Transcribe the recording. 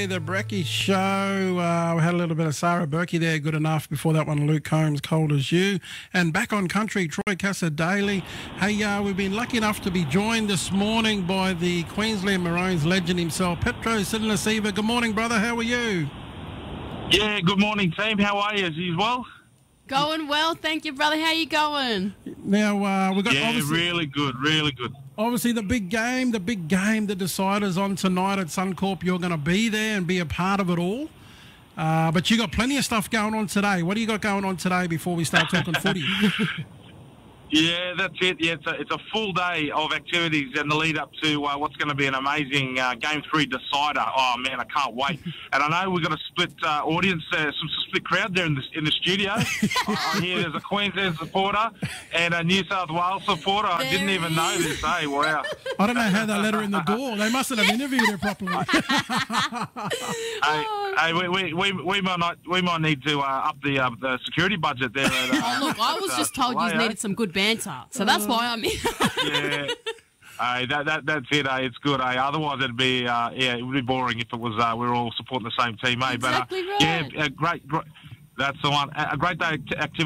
The Brecky Show. We had a little bit of Sarah Berkey there, good enough. Before that one, Luke Combs, Cold as You. And back on country, Troy Cassar-Daley. Hey, we've been lucky enough to be joined this morning by the Queensland Maroons legend himself, Petro Civoniceva. Good morning, brother. How are you? Yeah, good morning, team. How are you? Is you well? Going well, thank you, brother. How you going? Now, we've got really good, really good. Obviously, the big game, the deciders on tonight at Suncorp. You're going to be there and be a part of it all. But you got plenty of stuff going on today. What do you got going on today before we start talking footy? Yeah, that's it. Yeah, it's a full day of activities in the lead up to what's going to be an amazing Game 3 decider. Oh, man, I can't wait. And I know we've got a split audience, some split crowd there in the studio. I hear there's a Queensland supporter and a New South Wales supporter. I didn't even know this, hey, wow. I don't know how they let her in the door. They mustn't have interviewed her properly. we might need to up the security budget there. Look, I was just told you needed some good banter, so that's why I'm here. Yeah, that's it. It's good. Otherwise, it'd be it would be boring if it was we were all supporting the same team. Exactly right. Yeah, great. That's the one. A great day activity.